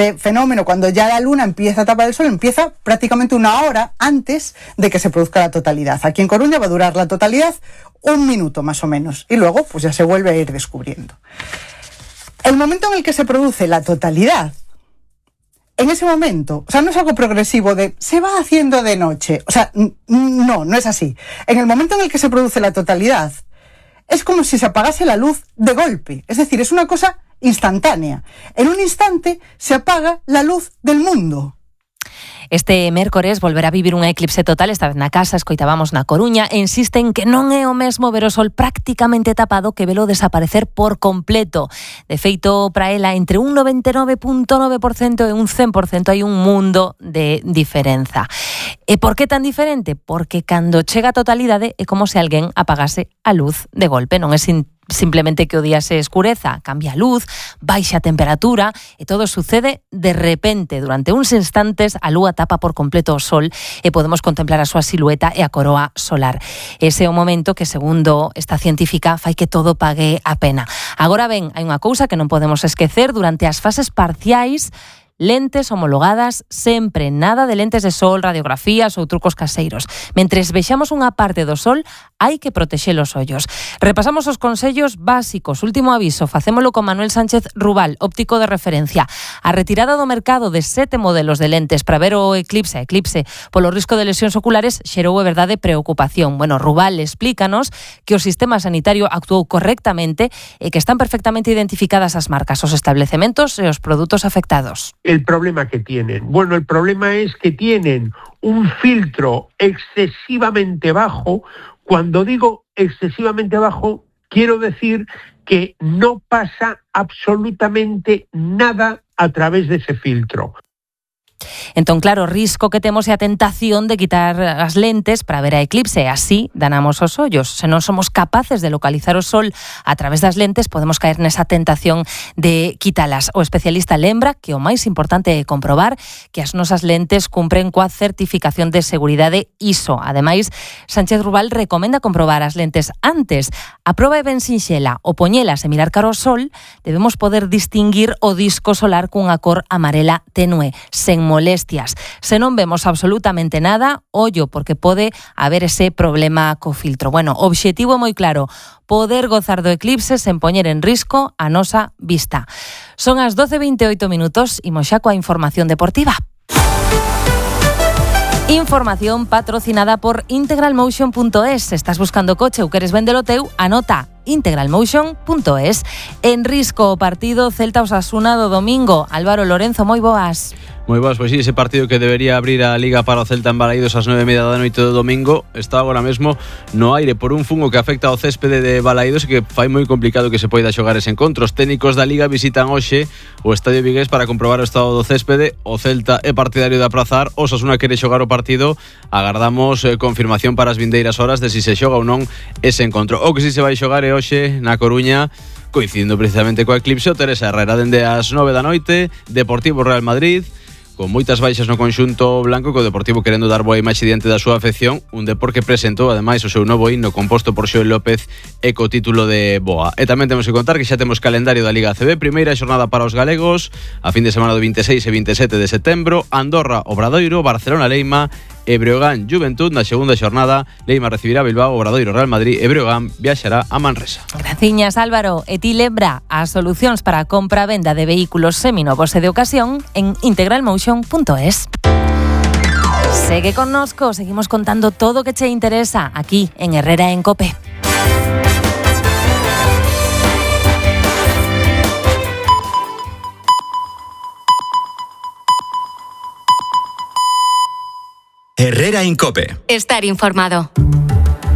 este fenómeno, cuando ya la luna empieza a tapar el sol, empieza prácticamente 1 hora antes de que se produzca la totalidad. Aquí en Coruña va a durar la totalidad 1 minuto más o menos, y luego pues ya se vuelve a ir descubriendo. El momento en el que se produce la totalidad, en ese momento, o sea, no es algo progresivo de se va haciendo de noche, o sea, no es así. En el momento en el que se produce la totalidad, es como si se apagase la luz de golpe, es decir, es una cosa instantánea. En un instante se apaga la luz del mundo. Este mércores volverá a vivir un eclipse total, esta vez na casa, escoitábamos na Coruña, e insisten que non é o mesmo ver o sol prácticamente tapado que velo desaparecer por completo. De feito, para ela, entre un 99,9% e un 100% hai un mundo de diferenza. E por que tan diferente? Porque cando chega a totalidade é como se alguén apagase a luz de golpe, non é simplemente que o día se escureza, cambia a luz, baixa a temperatura e todo sucede de repente. Durante uns instantes a lúa tapa por completo o sol e podemos contemplar a súa silueta e a coroa solar. Ese é o momento que, segundo esta científica, fai que todo pague a pena. Agora ben, hai unha cousa que non podemos esquecer: durante as fases parciais, lentes homologadas sempre, nada de lentes de sol, radiografías ou trucos caseiros. Mentres vexamos unha parte do sol, hai que protexer os ollos. Repasamos os consellos básicos. Último aviso, facémolo con Manuel Sánchez Rubal, óptico de referencia. A retirada do mercado de 7 modelos de lentes para ver o eclipse polo risco de lesións oculares xerou, é verdade, preocupación. Bueno, Rubal explícanos que o sistema sanitario actuou correctamente e que están perfectamente identificadas as marcas, os establecementos e os produtos afectados. El problema que tienen. Bueno, el problema es que tienen un filtro excesivamente bajo. Cuando digo excesivamente bajo, quiero decir que no pasa absolutamente nada a través de ese filtro. Entón, claro, o risco que temos é a tentación de quitar as lentes para ver a eclipse, así danamos os ollos. Se non somos capaces de localizar o sol a través das lentes, podemos caer nesa tentación de quitalas. O especialista lembra que o máis importante é comprobar que as nosas lentes cumpren coa certificación de seguridade ISO. Ademais, Sánchez Rubal recomenda comprobar as lentes antes. A proba é ben sinxela: o poñelas e mirar cara ao sol, debemos poder distinguir o disco solar cunha cor amarela tenue, sen molestias. Se non vemos absolutamente nada, ollo, porque pode haber ese problema co filtro. Bueno, o obxectivo é moi claro: poder gozar do eclipse sen poñer en risco a nosa vista. Son as 12:28, imos xa coa información deportiva. Información patrocinada por integralmotion.es. Estás buscando coche ou queres vendelo teu? Anota integralmotion.es. En risco o partido Celta-Osasuna do domingo. Álvaro Lorenzo, moi boas. Moi boas, pois sí, ese partido que debería abrir a Liga para o Celta en Balaídos ás 9:30 da noite do domingo está agora mesmo no aire por un fungo que afecta ao céspede de Balaídos e que fai moi complicado que se poida xogar ese encontro. Os técnicos da Liga visitan hoxe o Estadio Vigués para comprobar o estado do céspede. O Celta é partidario de aprazar, o Osasuna quere xogar o partido. Agardamos confirmación para as vindeiras horas de si se xoga ou non ese encontro. O que si se vai xogar é hoxe na Coruña, coincidindo precisamente coa eclipse, o Teresa Herrera dende as 9 da noite, Deportivo Real Madrid, con moitas baixas no conxunto blanco, co Deportivo querendo dar boa imaxe diante da súa afección, un Depor que presentou ademais o seu novo himno composto por Xoel López e co título de Boa. E tamén temos que contar que xa temos calendario da Liga ACB, primeira xornada para os galegos, a fin de semana do 26 e 27 de setembro, Andorra, Obradoiro, Barcelona, Leima e Breogán, Juventud. Na segunda xornada, Leima recibirá Bilbao, Obradoiro, Real Madrid e Breogán viaxará a Manresa. Graciñas, Álvaro. E ti lembra as solucións para a compra e venda de vehículos seminovos e de ocasión en integralmotion.es. Segue connosco, seguimos contando todo o que che interesa aquí en Herrera en Cope. Herrera en Cope. Estar informado.